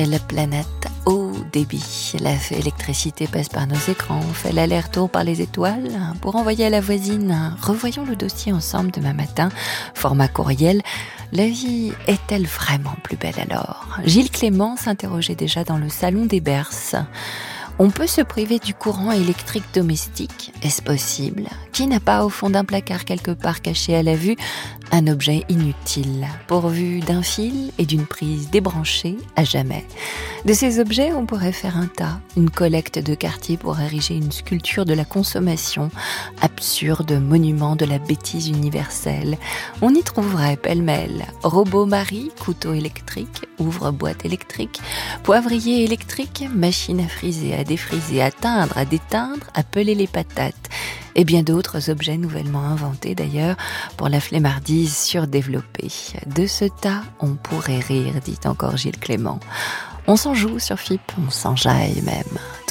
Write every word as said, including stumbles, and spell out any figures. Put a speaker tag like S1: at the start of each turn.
S1: nouvelle planète haut débit. La f- électricité passe par nos écrans, on fait l'aller-retour par les étoiles pour envoyer à la voisine. Revoyons le dossier ensemble demain matin, format courriel. La vie est-elle vraiment plus belle alors ? Gilles Clément s'interrogeait déjà dans le salon des Berces. On peut se priver du courant électrique domestique, est-ce possible ? Qui n'a pas au fond d'un placard quelque part caché à la vue un objet inutile, pourvu d'un fil et d'une prise débranchée à jamais ? De ces objets, on pourrait faire un tas, une collecte de quartier pour ériger une sculpture de la consommation, absurde monument de la bêtise universelle. On y trouverait pêle-mêle robot Marie, couteau électrique, ouvre-boîte électrique, poivrier électrique, machine à friser, à défriser, à teindre, à déteindre, à peler les patates, et bien d'autres objets nouvellement inventés d'ailleurs pour la flemmardise surdéveloppée. De ce tas, on pourrait rire, dit encore Gilles Clément. On s'en joue sur F I P, on s'enjaille même.